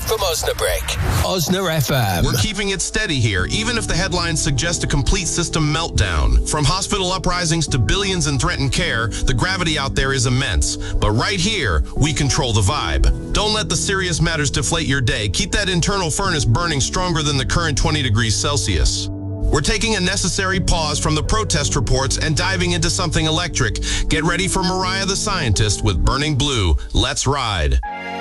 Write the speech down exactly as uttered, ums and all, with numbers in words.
from Osnabrück. Osna F M. We're keeping it steady here, even if the headlines suggest a complete system meltdown. From hospital uprisings to billions in threatened care, the gravity out there is immense. But right here, we control the vibe. Don't let the serious matters deflate your day. Keep that internal furnace burning stronger than the current twenty degrees Celsius. We're taking a necessary pause from the protest reports and diving into something electric. Get ready for Mariah the Scientist with Burning Blue. Let's ride.